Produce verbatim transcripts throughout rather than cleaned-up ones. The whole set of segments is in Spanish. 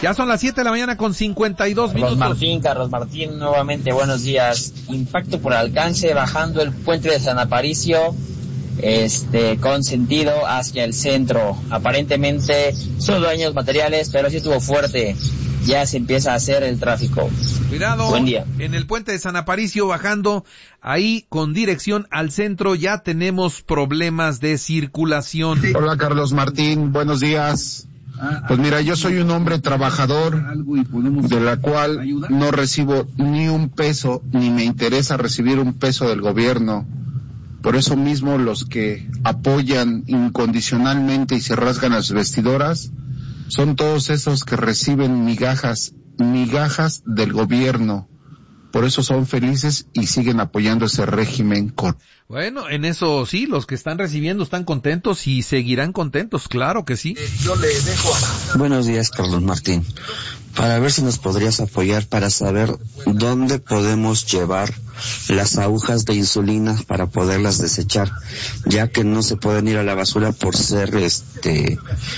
Ya son las siete de la mañana con cincuenta y dos minutos. Carlos Martín, Carlos Martín, nuevamente buenos días. Impacto por alcance bajando el puente de San Aparicio, este, con sentido hacia el centro. Aparentemente son daños materiales, pero sí estuvo fuerte. Ya se empieza a hacer el tráfico. Cuidado. Buen día. En el puente de San Aparicio bajando ahí con dirección al centro ya tenemos problemas de circulación. Hola Carlos Martín, buenos días. Pues mira, yo soy un hombre trabajador de la cual no recibo ni un peso, ni me interesa recibir un peso del gobierno. Por eso mismo los que apoyan incondicionalmente y se rasgan las vestidoras son todos esos que reciben migajas, migajas del gobierno. Por eso son felices y siguen apoyando ese régimen con... Bueno, en eso sí, los que están recibiendo están contentos y seguirán contentos, claro que sí. Yo le dejo a... Buenos días, Carlos Martín. Para ver si nos podrías apoyar para saber dónde podemos llevar las agujas de insulina para poderlas desechar, ya que no se pueden ir a la basura por ser este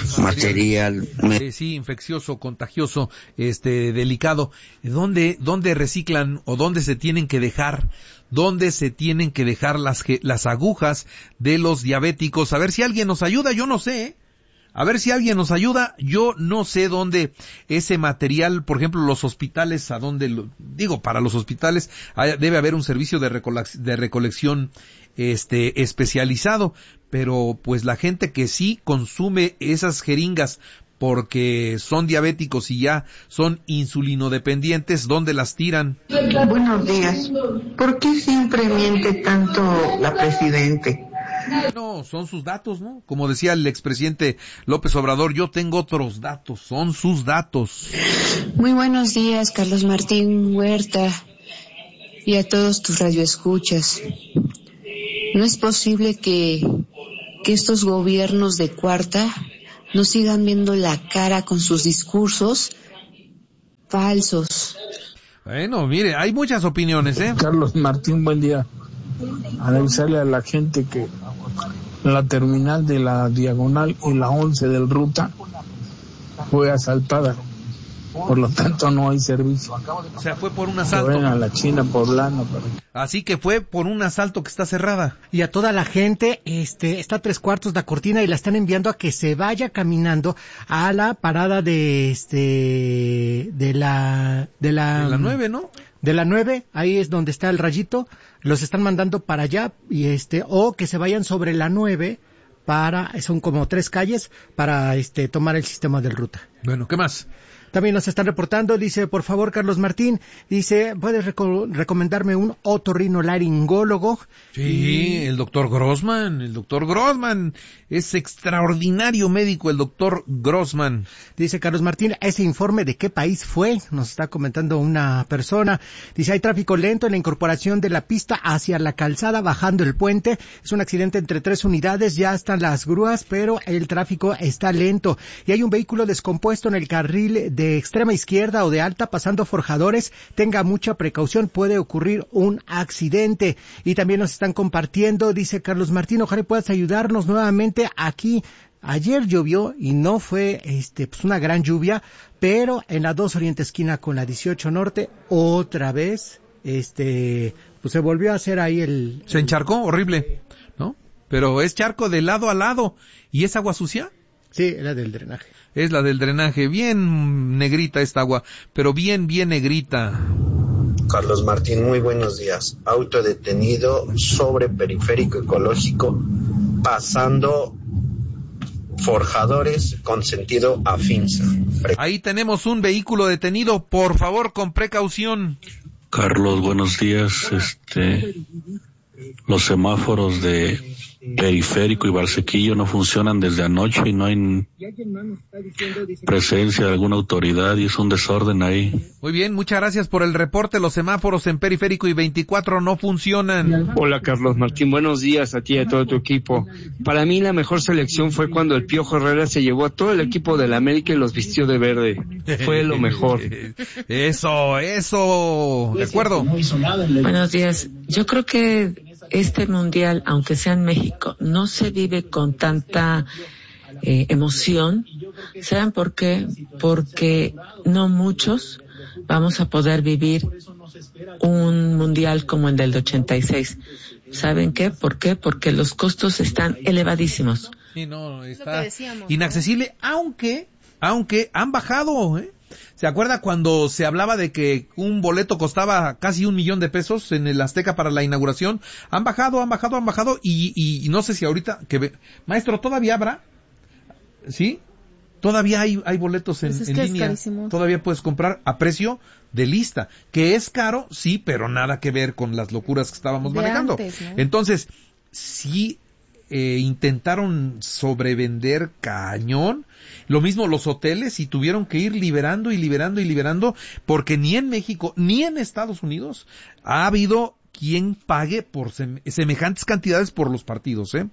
material eh, sí, infeccioso, contagioso, este delicado. ¿Dónde dónde reciclan o dónde se tienen que dejar? ¿Dónde se tienen que dejar las las agujas de los diabéticos? A ver si alguien nos ayuda, yo no sé, ¿eh? A ver si alguien nos ayuda, yo no sé dónde ese material, por ejemplo, los hospitales, a dónde, lo, digo, para los hospitales hay, debe haber un servicio de, recole- de recolección este especializado, pero pues la gente que sí consume esas jeringas porque son diabéticos y ya son insulinodependientes, ¿dónde las tiran? Buenos días. ¿Por qué siempre miente tanto la Presidente? No, son sus datos, ¿no? Como decía el expresidente López Obrador, yo tengo otros datos, son sus datos. Muy buenos días, Carlos Martín Huerta, y a todos tus radioescuchas. No es posible que, que estos gobiernos de cuarta nos sigan viendo la cara con sus discursos falsos. Bueno, mire, hay muchas opiniones, ¿eh? Carlos Martín, buen día. Avisarle a la gente que la terminal de la Diagonal y la once del Ruta fue asaltada, por lo tanto no hay servicio. O sea, fue por un asalto. Fue a la China poblana. Para... Así que fue por un asalto que está cerrada. Y a toda la gente, este, está a tres cuartos la cortina y la están enviando a que se vaya caminando a la parada de, este, de la, de la, de la nueve, ¿no? De la nueve, ahí es donde está el rayito, los están mandando para allá, y este, o que se vayan sobre la nueve para, son como tres calles, para este, tomar el sistema del Ruta. Bueno, ¿qué más? También nos están reportando, dice, por favor, Carlos Martín, dice, ¿puedes reco- recomendarme un otorrinolaringólogo? Sí, y... el doctor Grossman, el doctor Grossman, es extraordinario médico el doctor Grossman. Dice Carlos Martín, ¿ese informe de qué país fue? Nos está comentando una persona. Dice, hay tráfico lento en la incorporación de la pista hacia la calzada, bajando el puente. Es un accidente entre tres unidades, ya están las grúas, pero el tráfico está lento. Y hay un vehículo descompuesto en el carril de extrema izquierda o de alta pasando Forjadores, tenga mucha precaución, puede ocurrir un accidente. Y también nos están compartiendo, dice Carlos Martín, ojalá puedas ayudarnos nuevamente aquí. Ayer llovió y no fue este pues una gran lluvia, pero en la dos Oriente esquina con la dieciocho Norte otra vez este pues se volvió a hacer ahí el... Se encharcó, horrible, ¿no? Pero es charco de lado a lado. ¿Y es agua sucia? Sí, la del drenaje. Es la del drenaje, bien negrita esta agua, pero bien, bien negrita. Carlos Martín, muy buenos días. Auto detenido sobre Periférico Ecológico, pasando Forjadores con sentido a Finza. Pre- Ahí tenemos un vehículo detenido, por favor, con precaución. Carlos, buenos días. Este, los semáforos de Periférico y Barsequillo no funcionan desde anoche y no hay presencia de alguna autoridad y es un desorden ahí. Muy bien, muchas gracias por el reporte. Los semáforos en Periférico y veinticuatro no funcionan. Hola Carlos Martín, buenos días a ti y a todo tu equipo. Para mí la mejor selección fue cuando el Piojo Herrera se llevó a todo el equipo de la América y los vistió de verde. Fue lo mejor. Eso, eso, de acuerdo. Buenos días. Yo creo que este mundial, aunque sea en México, no se vive con tanta eh, emoción ¿Saben por qué? Porque no muchos vamos a poder vivir un mundial como el del ochenta y seis. ¿Saben qué? ¿Por qué? Porque los costos están elevadísimos. Sí, no, está inaccesible, aunque, aunque han bajado, ¿eh? ¿Se acuerda cuando se hablaba de que un boleto costaba casi un millón de pesos en el Azteca para la inauguración? Han bajado, han bajado, han bajado y, y, y no sé si ahorita, que ve... Maestro, ¿todavía habrá? ¿Sí? Todavía hay, hay boletos en, pues es en línea. Todavía puedes comprar a precio de lista, que es caro, sí, pero nada que ver con las locuras que estábamos de manejando. Antes, ¿no? Entonces, sí eh, intentaron sobrevender cañón. Lo mismo los hoteles, y tuvieron que ir liberando y liberando y liberando, porque ni en México ni en Estados Unidos ha habido quien pague por sem- semejantes cantidades por los partidos, ¿eh?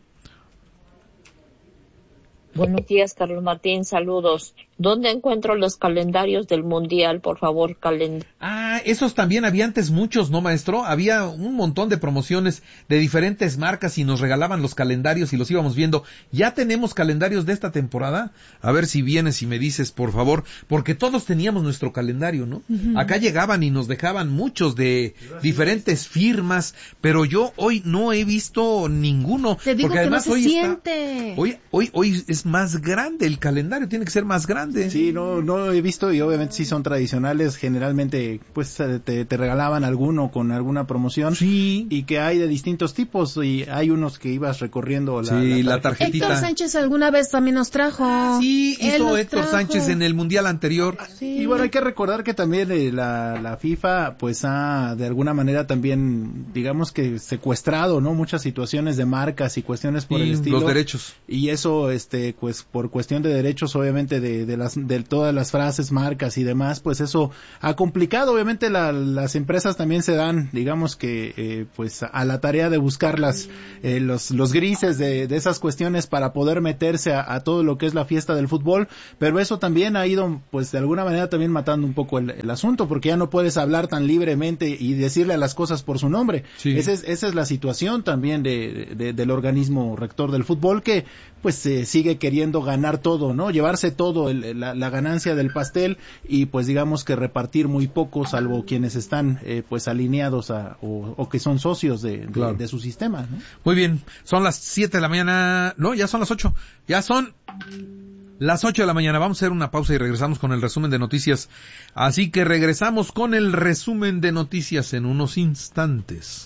Buenos días, Carlos Martín, saludos. ¿Dónde encuentro los calendarios del Mundial? Por favor, calend... Ah, esos también había antes muchos, ¿no, maestro? Había un montón de promociones de diferentes marcas y nos regalaban los calendarios y los íbamos viendo. ¿Ya tenemos calendarios de esta temporada? A ver si vienes y me dices, por favor, porque todos teníamos nuestro calendario, ¿no? Uh-huh. Acá llegaban y nos dejaban muchos de diferentes firmas, pero yo hoy no he visto ninguno. Te digo porque que además no se hoy siente. Está, hoy, hoy, hoy es más grande el calendario, tiene que ser más grande. Sí, no, no he visto, y obviamente sí son tradicionales, generalmente pues te, te regalaban alguno con alguna promoción. Sí. Y que hay de distintos tipos, y hay unos que ibas recorriendo la, sí, la, la tarjetita. Héctor Sánchez alguna vez también nos trajo. Ah, sí, hizo Héctor trajo. Sánchez en el Mundial anterior. Sí. Y bueno, hay que recordar que también eh, la, la FIFA pues ha de alguna manera también, digamos que secuestrado, ¿no? Muchas situaciones de marcas y cuestiones por sí, el estilo. Los derechos. Y eso, este, pues por cuestión de derechos, obviamente, de, de las, de todas las frases, marcas y demás, pues eso ha complicado. Obviamente la, las empresas también se dan, digamos que, eh, pues a la tarea de buscar las, eh, los, los grises de, de esas cuestiones para poder meterse a, a todo lo que es la fiesta del fútbol, pero eso también ha ido, pues de alguna manera también matando un poco el, el asunto, porque ya no puedes hablar tan libremente y decirle a las cosas por su nombre. Sí. Esa es, esa es la situación también de, de, del organismo rector del fútbol, que pues eh, sigue queriendo ganar todo, ¿no? Llevarse todo, el, la, la ganancia del pastel, y pues digamos que repartir muy poco, salvo quienes están eh, pues alineados a, o, o que son socios de, de, claro. de su sistema, ¿no? Muy bien, son las siete de la mañana, no, ya son las ocho, ya son las ocho de la mañana. Vamos a hacer una pausa y regresamos con el resumen de noticias. Así que regresamos con el resumen de noticias en unos instantes.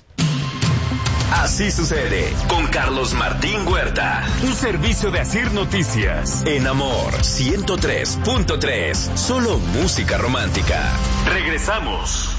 Así sucede con Carlos Martín Huerta. Un servicio de Asir Noticias. En Amor ciento tres punto tres. Solo música romántica. Regresamos.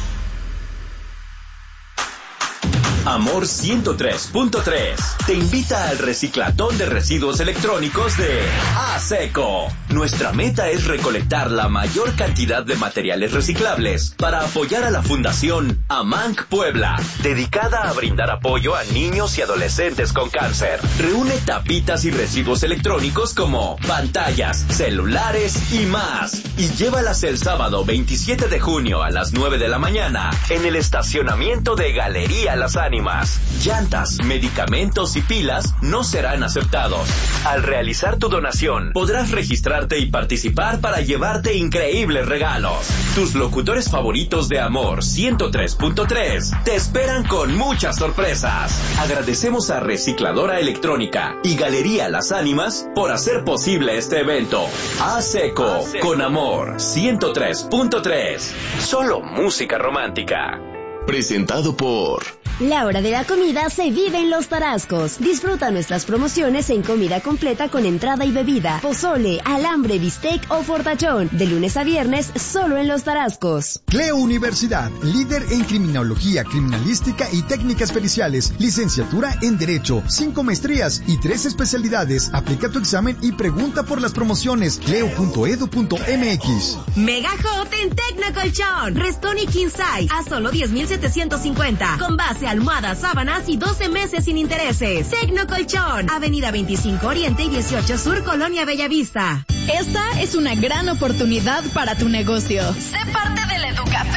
Amor ciento tres punto tres te invita al reciclatón de residuos electrónicos de ASECO. Nuestra meta es recolectar la mayor cantidad de materiales reciclables para apoyar a la Fundación AMANC Puebla, dedicada a brindar apoyo a niños y adolescentes con cáncer. Reúne tapitas y residuos electrónicos como pantallas, celulares y más, y llévalas el sábado veintisiete de junio a las nueve de la mañana en el estacionamiento de Galería Las Ánimas. Llantas, medicamentos y pilas no serán aceptados. Al realizar tu donación, podrás registrarte y participar para llevarte increíbles regalos. Tus locutores favoritos de Amor ciento tres punto tres te esperan con muchas sorpresas. Agradecemos a Recicladora Electrónica y Galería Las Ánimas por hacer posible este evento. ASECO, con Amor ciento tres punto tres. Solo música romántica. Presentado por... La hora de la comida se vive en Los Tarascos. Disfruta nuestras promociones en comida completa con entrada y bebida, pozole, alambre, bistec o fortachón. De lunes a viernes, solo en Los Tarascos. Cleo Universidad, líder en criminología, criminalística y técnicas periciales. Licenciatura en Derecho, cinco maestrías y tres especialidades. Aplica tu examen y pregunta por las promociones. cleo punto edu punto m x. Mega Hot en Tecnocolchón. Restón y King Size a solo diez mil setecientos cincuenta. Con base almohadas, sábanas y doce meses sin intereses. Tecnocolchón, Avenida veinticinco Oriente y dieciocho Sur, Colonia Bellavista. Esta es una gran oportunidad para tu negocio. Sé parte del EducaFest Puebla.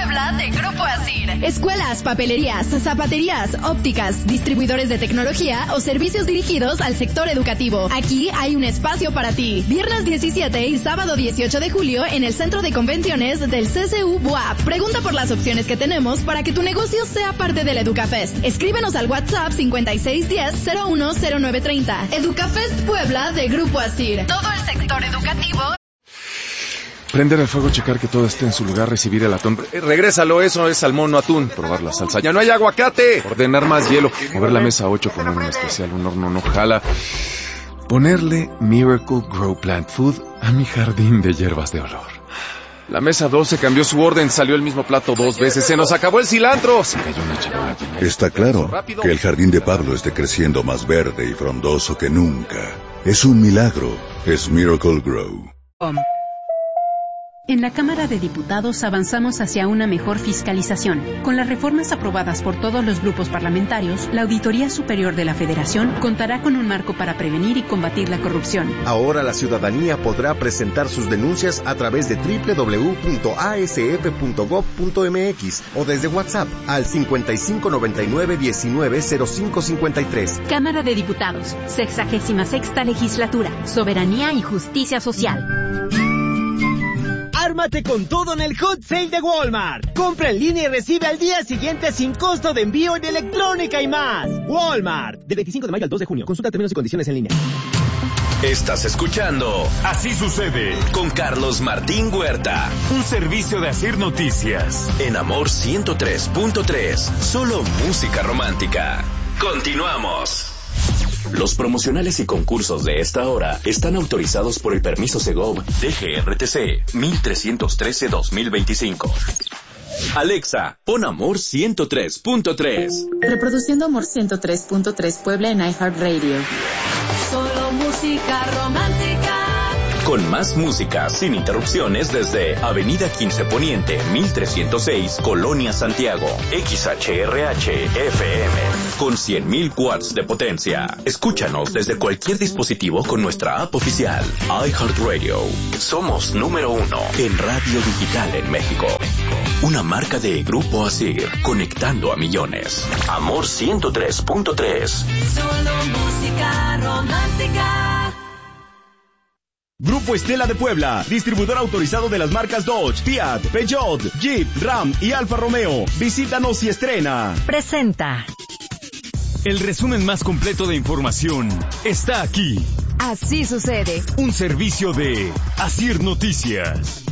Puebla de Grupo Asir. Escuelas, papelerías, zapaterías, ópticas, distribuidores de tecnología o servicios dirigidos al sector educativo. Aquí hay un espacio para ti. Viernes diecisiete y sábado dieciocho de julio en el Centro de Convenciones del C C U B U A P. Pregunta por las opciones que tenemos para que tu negocio sea parte del EducaFest. Escríbenos al WhatsApp cincuenta y seis diez cero uno cero nueve treinta. EducaFest Puebla de Grupo Asir. Todo el sector educativo. Prender el fuego, checar que todo esté en su lugar, recibir el atún. Eh, regrésalo, eso es salmón, no atún. Probar la salsa. ¡Ya no hay aguacate! Ordenar más hielo. Mover la mesa ocho, poner un especial, un horno no jala. Ponerle Miracle Grow Plant Food a mi jardín de hierbas de olor. La mesa doce cambió su orden, salió el mismo plato dos veces. ¡Se nos acabó el cilantro! Se cayó una charola. Está claro que el jardín de Pablo esté creciendo más verde y frondoso que nunca. Es un milagro. Es Miracle Grow. Um. En la Cámara de Diputados avanzamos hacia una mejor fiscalización. Con las reformas aprobadas por todos los grupos parlamentarios, la Auditoría Superior de la Federación contará con un marco para prevenir y combatir la corrupción. Ahora la ciudadanía podrá presentar sus denuncias a través de doble u doble u doble u punto a s f punto gob punto m x o desde WhatsApp al cincuenta y cinco noventa y nueve diecinueve cero cinco cincuenta y tres. Cámara de Diputados, sexagésima sexta Legislatura, Soberanía y Justicia Social. Ármate con todo en el Hot Sale de Walmart. Compra en línea y recibe al día siguiente sin costo de envío en electrónica y más. Walmart. Del veinticinco de mayo al dos de junio. Consulta términos y condiciones en línea. Estás escuchando Así Sucede con Carlos Martín Huerta. Un servicio de Asir Noticias. En Amor ciento tres punto tres. Solo música romántica. Continuamos. Los promocionales y concursos de esta hora están autorizados por el permiso Segov D G R T C mil trescientos trece dos mil veinticinco. Alexa, pon Amor ciento tres punto tres. Reproduciendo Amor ciento tres punto tres Puebla en iHeartRadio. Solo música romántica. Con más música sin interrupciones desde Avenida quince Poniente, mil trescientos seis, Colonia Santiago. X H R H F M. Con cien mil watts de potencia. Escúchanos desde cualquier dispositivo con nuestra app oficial. iHeartRadio. Somos número uno en radio digital en México. Una marca de Grupo Asir, conectando a millones. Amor ciento tres punto tres. Solo música romántica. Grupo Estela de Puebla, distribuidor autorizado de las marcas Dodge, Fiat, Peugeot, Jeep, Ram y Alfa Romeo. Visítanos y estrena. Presenta. El resumen más completo de información está aquí. Así Sucede. Un servicio de Asir Noticias.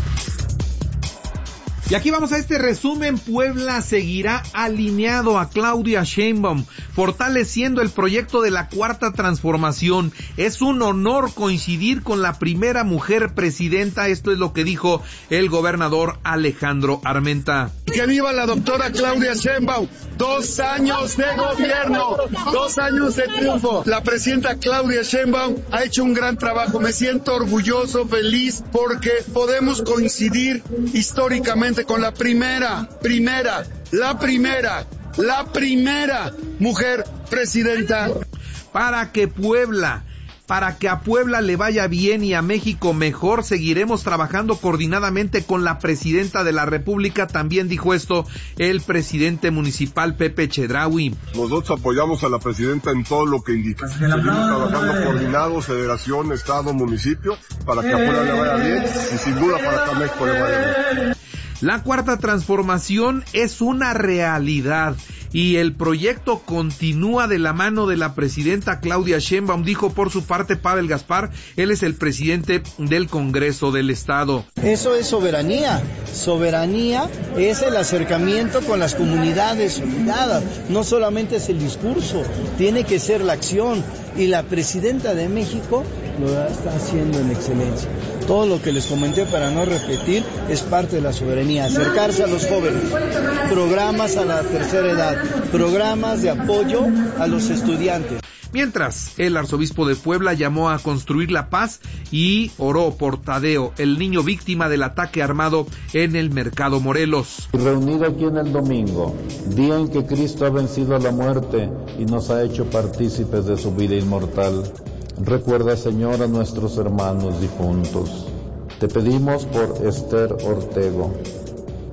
Y aquí vamos a este resumen. Puebla seguirá alineado a Claudia Sheinbaum, fortaleciendo el proyecto de la Cuarta Transformación. Es un honor coincidir con la primera mujer presidenta. Esto es lo que dijo el gobernador Alejandro Armenta. ¡Que viva la doctora Claudia Sheinbaum! Dos años de gobierno, dos años de triunfo. La presidenta Claudia Sheinbaum ha hecho un gran trabajo. Me siento orgulloso, feliz, porque podemos coincidir históricamente con la primera, primera, la primera, la primera mujer presidenta. Para que Puebla, para que a Puebla le vaya bien y a México mejor, seguiremos trabajando coordinadamente con la presidenta de la República. También dijo esto el presidente municipal Pepe Chedraui. Nosotros apoyamos a la presidenta en todo lo que indica. Seguimos trabajando coordinados, federación, estado, municipio, para que a Puebla le vaya bien y sin duda para que a México le vaya bien. La Cuarta Transformación es una realidad y el proyecto continúa de la mano de la presidenta Claudia Sheinbaum, dijo por su parte Pavel Gaspar. Él es el presidente del Congreso del Estado. Eso es soberanía. Soberanía es el acercamiento con las comunidades olvidadas. No solamente es el discurso, tiene que ser la acción. Y la presidenta de México lo está haciendo en excelencia. Todo lo que les comenté, para no repetir, es parte de la soberanía. Acercarse a los jóvenes, programas a la tercera edad, programas de apoyo a los estudiantes. Mientras, el arzobispo de Puebla llamó a construir la paz y oró por Tadeo, el niño víctima del ataque armado en el Mercado Morelos. Reunido aquí en el domingo, día en que Cristo ha vencido a la muerte y nos ha hecho partícipes de su vida inmortal, recuerda, Señor, a nuestros hermanos difuntos. Te pedimos por Esther Ortego,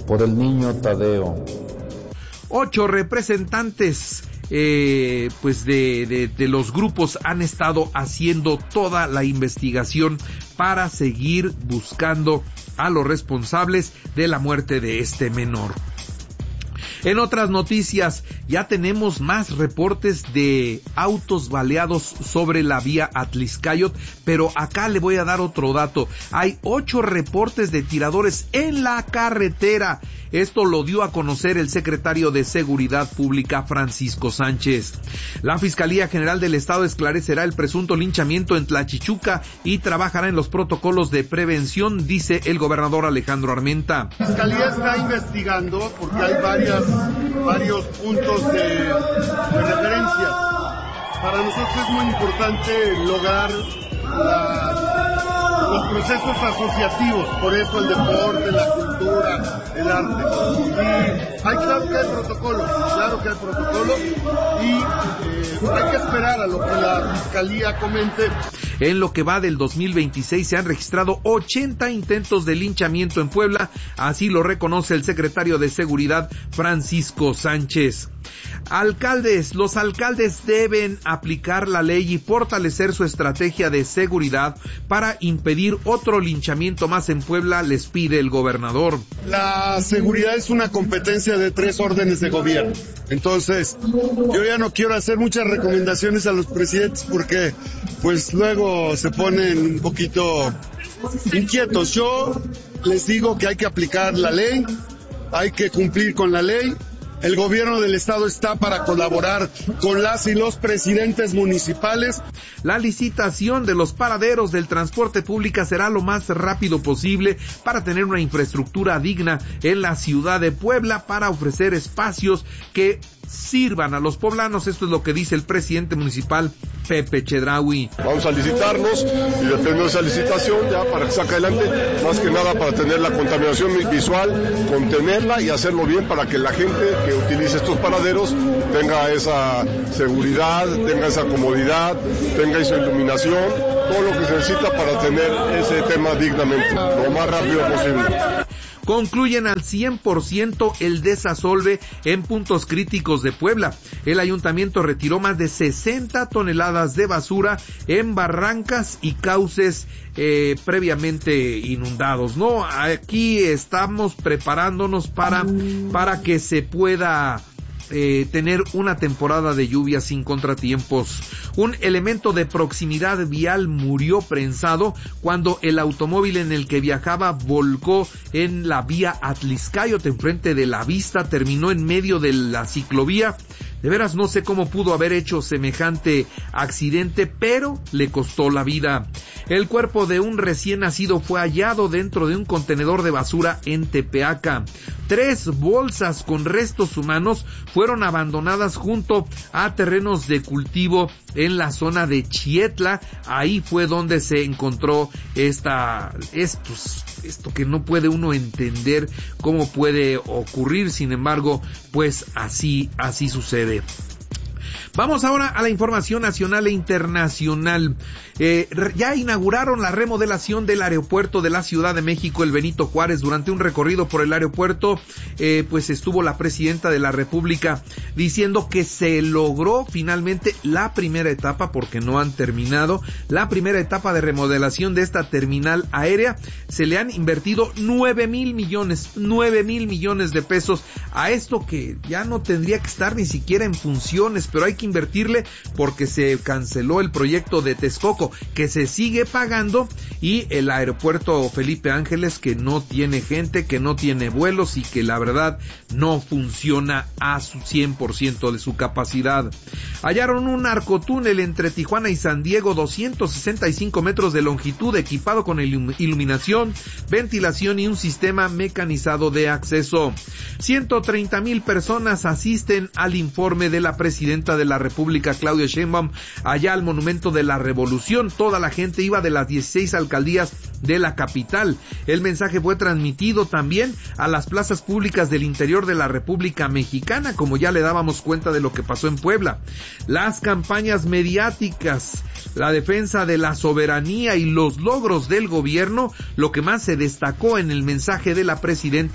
por el niño Tadeo. Ocho representantes eh, pues de, de, de los grupos han estado haciendo toda la investigación para seguir buscando a los responsables de la muerte de este menor. En otras noticias, ya tenemos más reportes de autos baleados sobre la vía Atlixcáyotl, pero acá le voy a dar otro dato. Hay ocho reportes de tiradores en la carretera. Esto lo dio a conocer el secretario de Seguridad Pública, Francisco Sánchez. La Fiscalía General del Estado esclarecerá el presunto linchamiento en Tlachichuca y trabajará en los protocolos de prevención, dice el gobernador Alejandro Armenta. La Fiscalía está investigando porque hay varias, varios puntos de, de referencia. Para nosotros es muy importante lograr la, los procesos asociativos, por eso el deporte, la cultura, el arte. Y hay claro que hay protocolos, claro que hay protocolos y eh, hay que esperar a lo que la Fiscalía comente. En lo que va del dos mil veintiséis se han registrado ochenta intentos de linchamiento en Puebla, así lo reconoce el secretario de Seguridad, Francisco Sánchez. Alcaldes, los alcaldes deben aplicar la ley y fortalecer su estrategia de seguridad para impedir otro linchamiento más en Puebla, les pide el gobernador. La seguridad es una competencia de tres órdenes de gobierno. Entonces, yo ya no quiero hacer muchas recomendaciones a los presidentes porque pues luego se ponen un poquito inquietos. Yo les digo que hay que aplicar la ley, hay que cumplir con la ley. El gobierno del estado está para colaborar con las y los presidentes municipales. La licitación de los paraderos del transporte público será lo más rápido posible para tener una infraestructura digna en la ciudad de Puebla para ofrecer espacios que sirvan a los poblanos. Esto es lo que dice el presidente municipal, Pepe Chedraui. Vamos a licitarnos y depende de esa licitación ya para que saque adelante, más que nada para tener la contaminación visual, contenerla y hacerlo bien para que la gente que utilice estos paraderos tenga esa seguridad, tenga esa comodidad, tenga esa iluminación, todo lo que se necesita para tener ese tema dignamente, lo más rápido posible. Concluyen al cien por ciento el desasolve en puntos críticos de Puebla. El ayuntamiento retiró más de sesenta toneladas de basura en barrancas y cauces eh, previamente inundados, ¿no? Aquí estamos preparándonos para, para que se pueda Eh, tener una temporada de lluvia sin contratiempos. Un elemento de proximidad vial murió prensado cuando el automóvil en el que viajaba volcó en la vía Atlixcáyotl enfrente de la vista, terminó en medio de la ciclovía. De veras no sé cómo pudo haber hecho semejante accidente, pero le costó la vida. El cuerpo de un recién nacido fue hallado dentro de un contenedor de basura en Tepeaca. Tres bolsas con restos humanos fueron abandonadas junto a terrenos de cultivo en la zona de Chietla. Ahí fue donde se encontró esta, estos, esto que no puede uno entender cómo puede ocurrir. Sin embargo, pues así, así sucede. Vamos ahora a la información nacional e internacional. Eh, ya inauguraron la remodelación del aeropuerto de la Ciudad de México, el Benito Juárez. Durante un recorrido por el aeropuerto, eh, pues estuvo la presidenta de la República diciendo que se logró finalmente la primera etapa, porque no han terminado, la primera etapa de remodelación de esta terminal aérea. Se le han invertido nueve mil millones, nueve mil millones de pesos a esto que ya no tendría que estar ni siquiera en funciones, pero hay que invertirle porque se canceló el proyecto de Texcoco, que se sigue pagando, y el aeropuerto Felipe Ángeles, que no tiene gente, que no tiene vuelos y que la verdad no funciona a su cien por ciento de su capacidad. Hallaron un narcotúnel entre Tijuana y San Diego, doscientos sesenta y cinco metros de longitud, equipado con iluminación, ventilación y un sistema mecanizado de acceso. ciento treinta mil personas asisten al informe de la presidenta de la República, Claudia Sheinbaum, allá al Monumento de la Revolución. Toda la gente iba de las dieciséis alcaldías de la capital. El mensaje fue transmitido también a las plazas públicas del interior de la República Mexicana, como ya le dábamos cuenta de lo que pasó en Puebla. Las campañas mediáticas, la defensa de la soberanía y los logros del gobierno, lo que más se destacó en el mensaje de la presidenta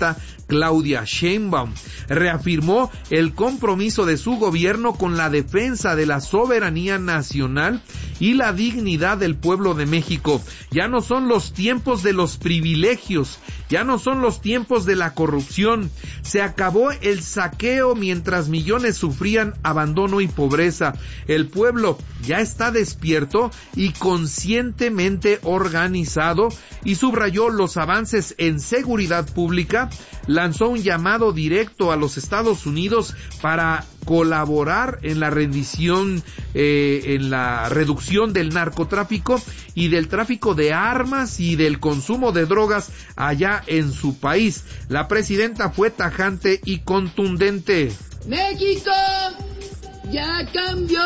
Claudia Sheinbaum. Reafirmó el compromiso de su gobierno con la defensa de la soberanía nacional y la dignidad del pueblo de México. Ya no son los tiempos de los privilegios, ya no son los tiempos de la corrupción. Se acabó el saqueo mientras millones sufrían abandono y pobreza. El pueblo ya está despierto y conscientemente organizado, y subrayó los avances en seguridad pública. Lanzó un llamado directo a los Estados Unidos para colaborar en la rendición, eh, en la reducción del narcotráfico y del tráfico de armas y del consumo de drogas allá en su país. La presidenta fue tajante y contundente. México ya cambió.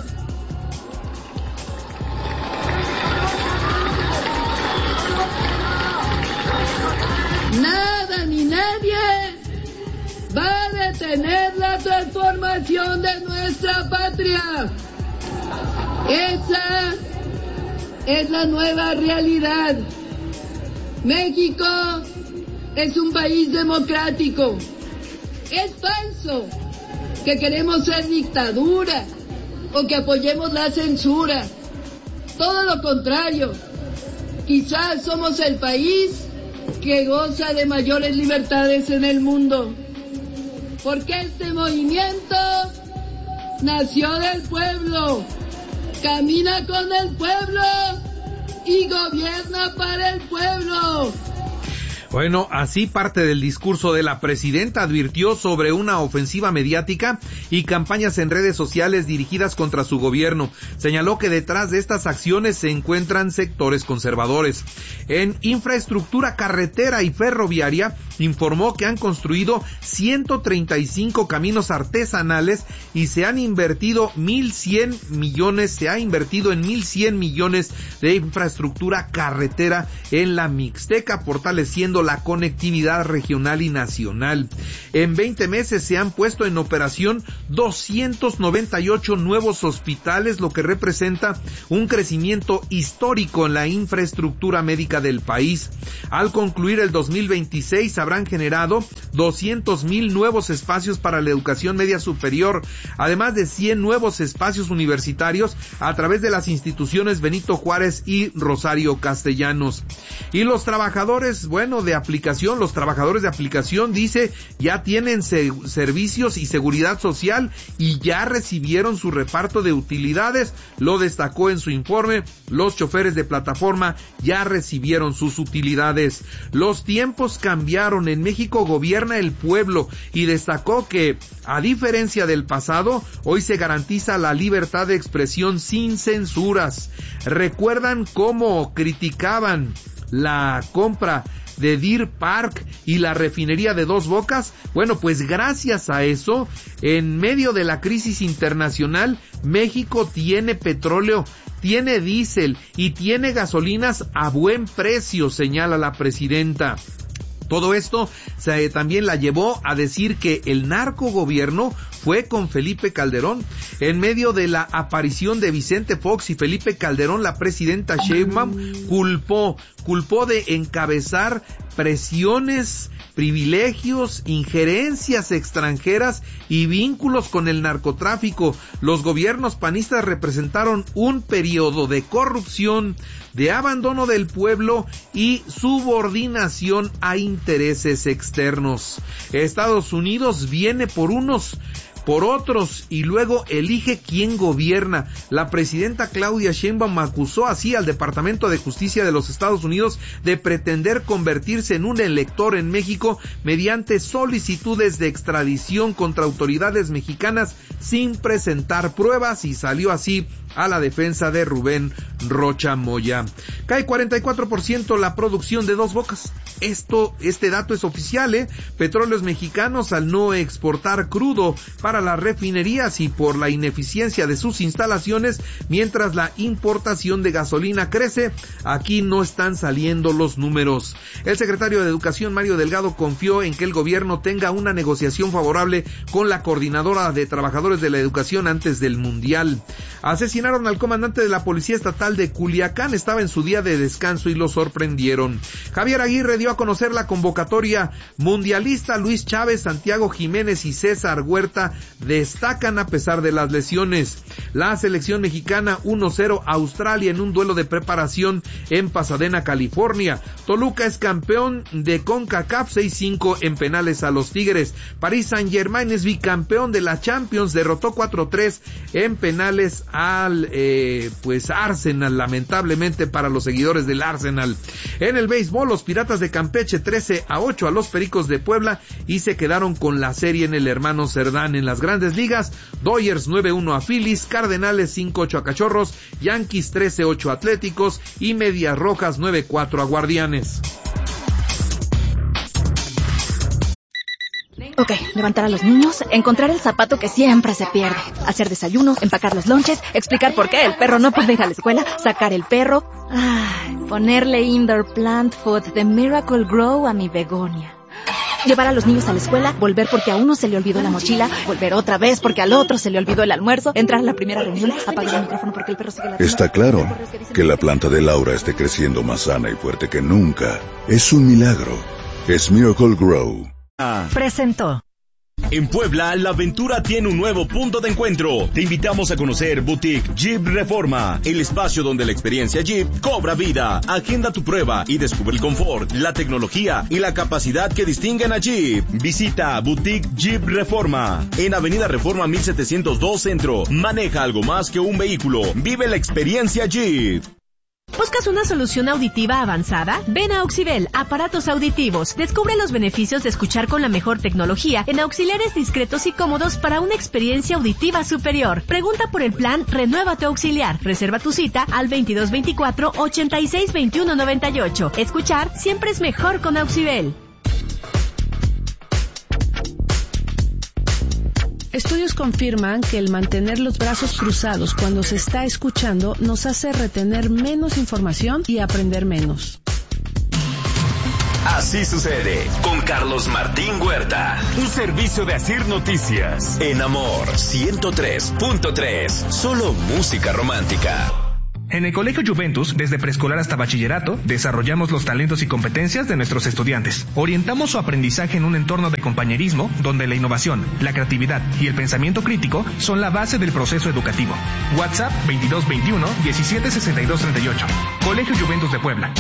Nada ni nadie va a detener la transformación de nuestra patria. Esa es la nueva realidad. México es un país democrático. Es falso que queremos ser dictadura o que apoyemos la censura. Todo lo contrario. Quizás somos el país que goza de mayores libertades en el mundo, porque este movimiento nació del pueblo, camina con el pueblo y gobierna para el pueblo. Bueno, así parte del discurso de la presidenta. Advirtió sobre una ofensiva mediática y campañas en redes sociales dirigidas contra su gobierno. Señaló que detrás de estas acciones se encuentran sectores conservadores. En infraestructura carretera y ferroviaria, informó que han construido ciento treinta y cinco caminos artesanales y se han invertido mil cien millones, se ha invertido en mil cien millones de infraestructura carretera en la Mixteca, fortaleciendo la conectividad regional y nacional. En veinte meses se han puesto en operación doscientos noventa y ocho nuevos hospitales, lo que representa un crecimiento histórico en la infraestructura médica del país. Al concluir el dos mil veintiséis habrán generado doscientos mil nuevos espacios para la educación media superior, además de cien nuevos espacios universitarios a través de las instituciones Benito Juárez y Rosario Castellanos. Y los trabajadores, bueno, de aplicación, los trabajadores de aplicación, dice, ya tienen se- servicios y seguridad social y ya recibieron su reparto de utilidades. Lo destacó en su informe. Los choferes de plataforma ya recibieron sus utilidades. Los tiempos cambiaron. En México gobierna el pueblo, y destacó que, a diferencia del pasado, hoy se garantiza la libertad de expresión sin censuras. ¿Recuerdan cómo criticaban la compra de Deer Park y la refinería de Dos Bocas? Bueno, pues gracias a eso, en medio de la crisis internacional, México tiene petróleo, tiene diésel y tiene gasolinas a buen precio, señala la presidenta. Todo esto se, también la llevó a decir que el narcogobierno fue con Felipe Calderón. En medio de la aparición de Vicente Fox y Felipe Calderón, la presidenta Sheinbaum culpó, culpó de encabezar presiones, privilegios, injerencias extranjeras y vínculos con el narcotráfico. Los gobiernos panistas representaron un periodo de corrupción, de abandono del pueblo y subordinación a intereses externos. Estados Unidos viene por unos, por otros, y luego elige quién gobierna. La presidenta Claudia Sheinbaum acusó así al Departamento de Justicia de los Estados Unidos de pretender convertirse en un elector en México mediante solicitudes de extradición contra autoridades mexicanas sin presentar pruebas, y salió así a la defensa de Rubén Rocha Moya. Cae cuarenta y cuatro por ciento la producción de Dos Bocas. Esto, este dato es oficial, ¿eh? Petróleos Mexicanos, al no exportar crudo para las refinerías y por la ineficiencia de sus instalaciones, mientras la importación de gasolina crece, aquí no están saliendo los números. El secretario de Educación, Mario Delgado, confió en que el gobierno tenga una negociación favorable con la Coordinadora de Trabajadores de la Educación antes del Mundial. Asesinaron asesinaron al comandante de la Policía Estatal de Culiacán, estaba en su día de descanso y lo sorprendieron. Javier Aguirre dio a conocer la convocatoria mundialista. Luis Chávez, Santiago Jiménez y César Huerta destacan a pesar de las lesiones. La selección mexicana uno cero a Australia en un duelo de preparación en Pasadena, California. Toluca es campeón de CONCACAF seis cinco en penales a los Tigres. París Saint-Germain es bicampeón de la Champions, derrotó cuatro tres en penales al eh, pues Arsenal, lamentablemente para los seguidores del Arsenal. En el béisbol, los Piratas de Campeche trece a ocho a los Pericos de Puebla y se quedaron con la serie en el Hermano Cerdán. En las Grandes Ligas, Dodgers nueve uno a Phillies, Cardenales cinco ocho a Cachorros, Yankees trece ocho a Atléticos y Medias Rojas nueve cuatro a Guardianes. Ok, levantar a los niños, encontrar el zapato que siempre se pierde, hacer desayuno, empacar los lonches, explicar por qué el perro no puede ir a la escuela, sacar el perro, ay, ponerle indoor plant food de Miracle Grow a mi begonia. Llevar a los niños a la escuela, volver porque a uno se le olvidó la mochila, volver otra vez porque al otro se le olvidó el almuerzo, entrar a la primera reunión, apagar el micrófono porque el perro sigue la... Está claro que la planta de Laura esté creciendo más sana y fuerte que nunca. Es un milagro. Es Miracle Grow. Presentó. En Puebla, la aventura tiene un nuevo punto de encuentro. Te invitamos a conocer Boutique Jeep Reforma, el espacio donde la experiencia Jeep cobra vida. Agenda tu prueba y descubre el confort, la tecnología y la capacidad que distinguen a Jeep. Visita Boutique Jeep Reforma en Avenida Reforma mil setecientos dos Centro. Maneja algo más que un vehículo. Vive la experiencia Jeep. ¿Buscas una solución auditiva avanzada? Ven a Auxibel, aparatos auditivos. Descubre los beneficios de escuchar con la mejor tecnología en auxiliares discretos y cómodos para una experiencia auditiva superior. Pregunta por el plan Renueva tu Auxiliar. Reserva tu cita al veintidós veinticuatro, ochenta y seis, veintiuno noventa y ocho. Escuchar siempre es mejor con Auxibel. Estudios confirman que el mantener los brazos cruzados cuando se está escuchando nos hace retener menos información y aprender menos. Así sucede con Carlos Martín Huerta. Un servicio de Asir Noticias. En Amor ciento tres punto tres. Solo música romántica. En el Colegio Juventus, desde preescolar hasta bachillerato, desarrollamos los talentos y competencias de nuestros estudiantes. Orientamos su aprendizaje en un entorno de compañerismo, donde la innovación, la creatividad y el pensamiento crítico son la base del proceso educativo. WhatsApp veintidós veintiuno, diecisiete sesenta y dos treinta y ocho. Colegio Juventus de Puebla.